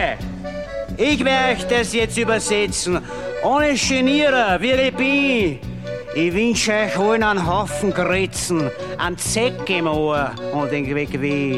Freunde, ich werde euch das jetzt übersetzen. Ohne Genieren, wie ich bin. Ich wünsche euch allen einen Haufen Grützen, einen Zeck im Ohr und den Weg wie.